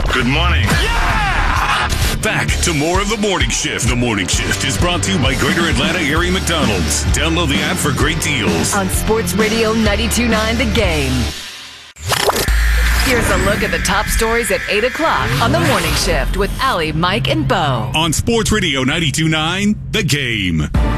Good morning. Back to more of The Morning Shift. The Morning Shift is brought to you by Greater Atlanta Area McDonald's. Download the app for great deals. On Sports Radio 92.9 The Game. Here's a look at the top stories at 8 o'clock on The Morning Shift with Allie, Mike, and Bo. On Sports Radio 92.9 The Game.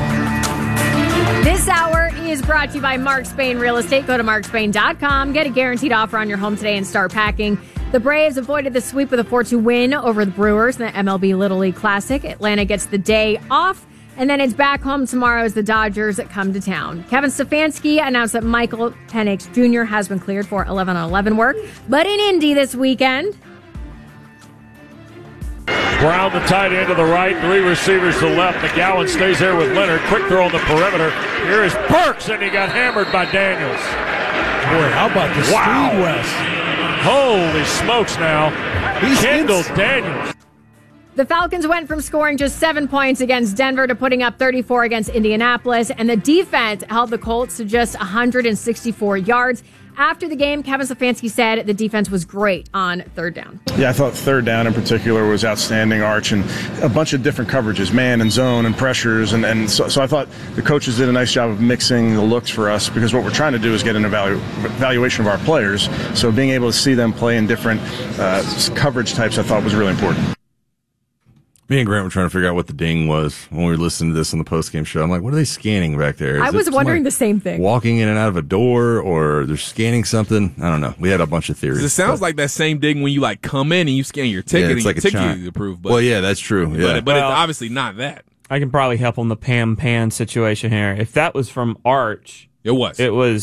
This hour is brought to you by Mark Spain Real Estate. Go to markspain.com. Get a guaranteed offer on your home today and start packing. The Braves avoided the sweep with a 4-2 win over the Brewers in the MLB Little League Classic. Atlanta gets the day off, and then it's back home tomorrow as the Dodgers come to town. Kevin Stefanski announced that Michael Penix Jr. has been cleared for 11-on-11 work, but in Indy this weekend. Brown, the tight end to the right, three receivers to the left. McGowan stays there with Leonard. Quick throw on the perimeter. Here is Burks, and he got hammered by Daniels. Boy, how about the speed, Wes? Holy smokes now. Kendall Daniels. The Falcons went from scoring just 7 points against Denver to putting up 34 against Indianapolis, and the defense held the Colts to just 164 yards. After the game, Kevin Stefanski said the defense was great on third down. Yeah, I thought third down in particular was outstanding, Arch, and a bunch of different coverages, man and zone and pressures. And so I thought the coaches did a nice job of mixing the looks for us, because what we're trying to do is get an evaluation of our players. So being able to see them play in different coverage types I thought was really important. Me and Grant were trying to figure out what the ding was when we were listening to this on the postgame show. I'm like, what are they scanning back there? I was wondering the same thing. Walking in and out of a door, or they're scanning something? I don't know. We had a bunch of theories. It sounds like that same ding when you come in and you scan your ticket, it's and like your ticket is approved. Well, yeah, that's true. Yeah. But it's obviously not that. I can probably help on the Pam Pan situation here. If that was from Arch, It was.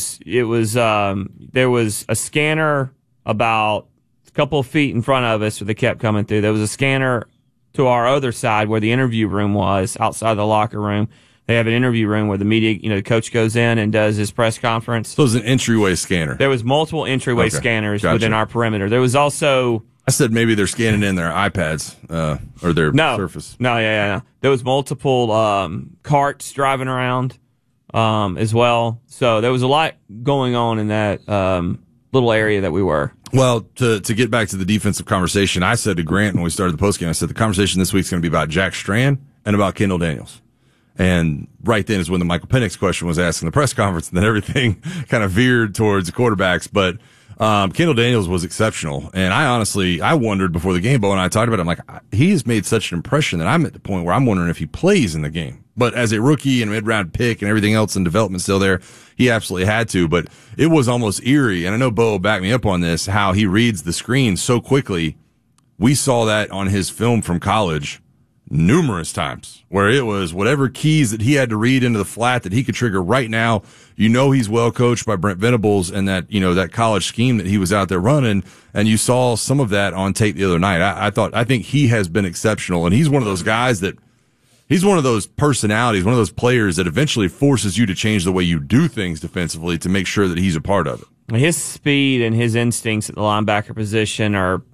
There was a scanner about a couple of feet in front of us that kept coming through. There was a scanner to our other side where the interview room was, outside the locker room. They have an interview room where the media, the coach goes in and does his press conference. So it was an entryway scanner. There was multiple entryway scanners within our perimeter. There was also... I said maybe they're scanning in their iPads or their Surface. No. There was multiple carts driving around as well. So there was a lot going on in that little area that we were. Well, to get back to the defensive conversation, I said to Grant when we started the postgame, I said the conversation this week is going to be about Jack Strand and about Kendall Daniels. And right then is when the Michael Penix question was asked in the press conference, and then everything kind of veered towards the quarterbacks. But Kendall Daniels was exceptional. And I wondered before the game, Bo and I talked about it, I'm like, he has made such an impression that I'm at the point where I'm wondering if he plays in the game. But as a rookie and mid-round pick and everything else in development still there, he absolutely had to. But it was almost eerie, and I know Bo will back me up on this, how he reads the screen so quickly. We saw that on his film from college numerous times, where it was whatever keys that he had to read into the flat that he could trigger right now. He's well coached by Brent Venables and that college scheme that he was out there running, and you saw some of that on tape the other night. I think he has been exceptional, and he's one of those guys that he's one of those personalities, one of those players that eventually forces you to change the way you do things defensively to make sure that he's a part of it. His speed and his instincts at the linebacker position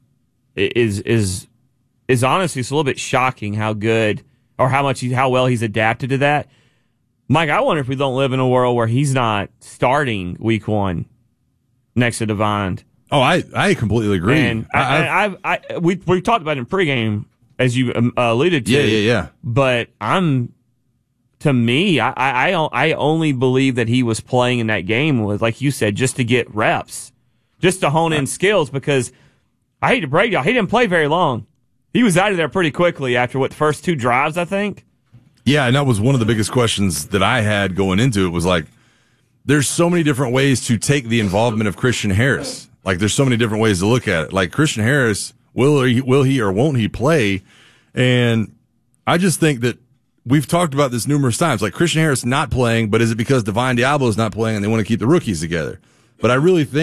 is honestly, it's a little bit shocking how good or how well he's adapted to that. Mike, I wonder if we don't live in a world where he's not starting week one next to Devon. Oh, I completely agree. And we talked about it in pregame, as you alluded to. Yeah. But I only believe that he was playing in that game was, like you said, just to get reps, just to hone in skills, because I hate to break y'all, he didn't play very long. He was out of there pretty quickly after the first two drives, I think. Yeah, and that was one of the biggest questions that I had going into it, was like, there's so many different ways to take the involvement of Christian Harris. Like, there's so many different ways to look at it. Like, Christian Harris, will he or won't he play? And I just think that we've talked about this numerous times. Like, Christian Harris not playing, but is it because Divine Diablo is not playing and they want to keep the rookies together? But I really think